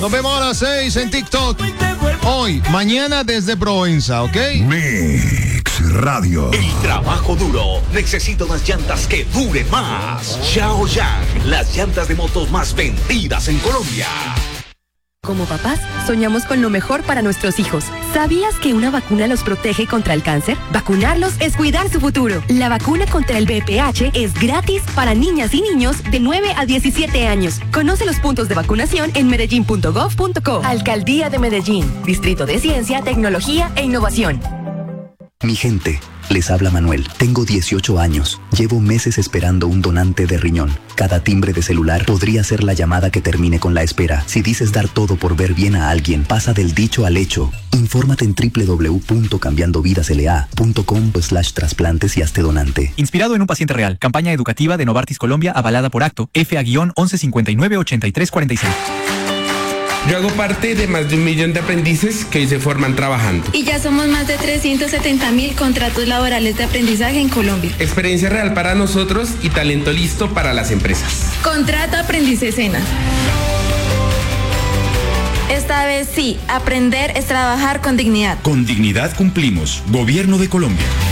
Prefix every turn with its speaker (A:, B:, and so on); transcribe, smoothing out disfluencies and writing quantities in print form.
A: Nos vemos a las 6 en TikTok. Hoy, mañana desde Provenza, ¿ok?
B: Mix Radio.
C: El trabajo duro necesita unas llantas que duren más. Xiaoyang, las llantas de motos más vendidas en Colombia.
D: Como papás, soñamos con lo mejor para nuestros hijos. ¿Sabías que una vacuna los protege contra el cáncer? Vacunarlos es cuidar su futuro. La vacuna contra el VPH es gratis para niñas y niños de 9 a 17 años. Conoce los puntos de vacunación en medellín.gov.co. Alcaldía de Medellín, Distrito de Ciencia, Tecnología e Innovación.
E: Mi gente, les habla Manuel. Tengo 18 años. Llevo meses esperando un donante de riñón. Cada timbre de celular podría ser la llamada que termine con la espera. Si dices dar todo por ver bien a alguien, pasa del dicho al hecho. Infórmate en www.cambiandovidasla.com/trasplantes y hazte donante.
F: Inspirado en un paciente real. Campaña educativa de Novartis Colombia avalada por Acto. FA-1159-8346.
G: Yo hago parte de más de 1 millón de aprendices que hoy se forman trabajando.
H: Y ya somos más de 370.000 contratos laborales de aprendizaje en Colombia.
G: Experiencia real para nosotros y talento listo para las empresas.
H: Contrato Aprendices Sena. Esta vez sí, aprender es trabajar con dignidad.
I: Con dignidad cumplimos. Gobierno de Colombia.